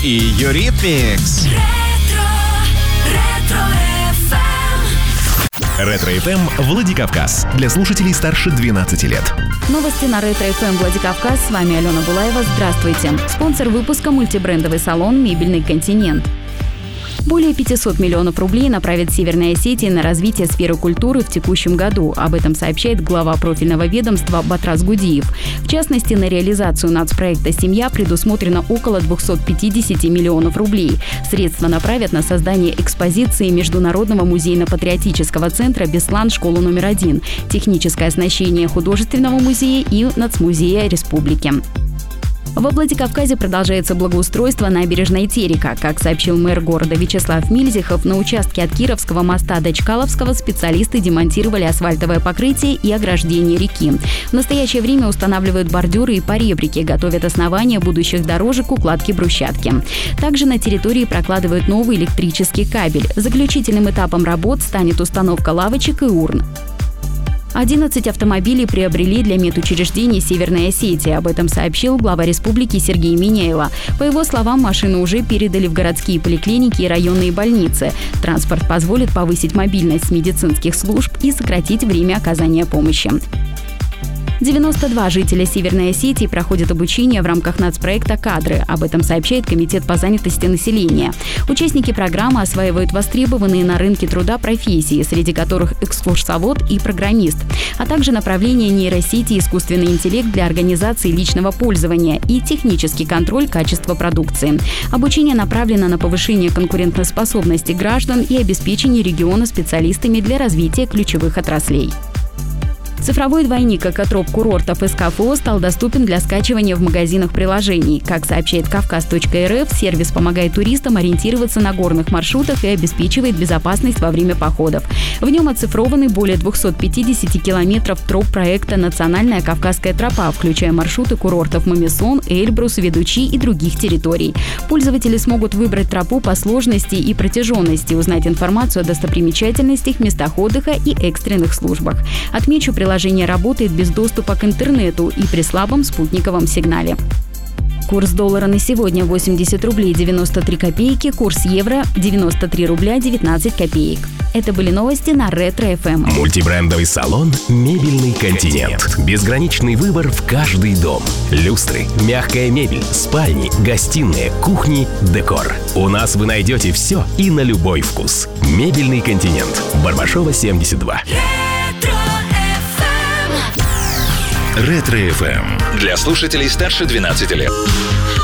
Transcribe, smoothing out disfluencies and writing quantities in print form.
и Юритмикс. Ретро-ФМ Владикавказ. Для слушателей старше 12 лет. Новости на Ретро-ФМ Владикавказ. С вами Алена Булаева. Здравствуйте. Спонсор выпуска — мультибрендовый салон «Мебельный континент». Более 500 миллионов рублей направит Северная Осетия на развитие сферы культуры в текущем году. Об этом сообщает глава профильного ведомства Батрас Гудиев. В частности, на реализацию нацпроекта «Семья» предусмотрено около 250 миллионов рублей. Средства направят на создание экспозиции Международного музейно-патриотического центра «Беслан. Школа номер 1», техническое оснащение художественного музея и Нацмузея Республики. Во Владикавказе продолжается благоустройство набережной Терека. Как сообщил мэр города Вячеслав Мильзихов, на участке от Кировского моста до Чкаловского специалисты демонтировали асфальтовое покрытие и ограждение реки. В настоящее время устанавливают бордюры и поребрики, готовят основания будущих дорожек к укладке брусчатки. Также на территории прокладывают новый электрический кабель. Заключительным этапом работ станет установка лавочек и урн. 11 автомобилей приобрели для медучреждений Северной Осетии. Об этом сообщил глава республики Сергей Миняйло. По его словам, машины уже передали в городские поликлиники и районные больницы. Транспорт позволит повысить мобильность медицинских служб и сократить время оказания помощи. 92 жителя Северной Осетии проходят обучение в рамках нацпроекта «Кадры». Об этом сообщает Комитет по занятости населения. Участники программы осваивают востребованные на рынке труда профессии, среди которых экскурсовод и программист, а также направления нейросети и искусственный интеллект для организации личного пользования и технический контроль качества продукции. Обучение направлено на повышение конкурентоспособности граждан и обеспечение региона специалистами для развития ключевых отраслей. Цифровой двойник экотроп курортов СКФО стал доступен для скачивания в магазинах приложений. Как сообщает Кавказ.рф, сервис помогает туристам ориентироваться на горных маршрутах и обеспечивает безопасность во время походов. В нем оцифрованы более 250 километров троп проекта «Национальная Кавказская тропа», включая маршруты курортов Мамисон, Эльбрус, Ведучи и других территорий. Пользователи смогут выбрать тропу по сложности и протяженности, узнать информацию о достопримечательностях, местах отдыха и экстренных службах. Отмечу, приложение работает без доступа к интернету и при слабом спутниковом сигнале. Курс доллара на сегодня 80 рублей 93 копейки, курс евро 93 рубля 19 копеек. Это были новости на Ретро-ФМ. Мультибрендовый салон «Мебельный континент». Безграничный выбор в каждый дом. Люстры, мягкая мебель, спальни, гостиные, кухни, декор. У нас вы найдете все и на любой вкус. «Мебельный континент». Барбашова, 72. Ретро-ФМ. Для слушателей старше 12 лет.